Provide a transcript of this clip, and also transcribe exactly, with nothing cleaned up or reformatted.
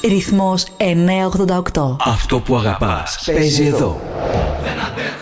Ρυθμός εννιακόσια ογδόντα οκτώ. Αυτό που αγαπάς παίζει εδώ. Δεν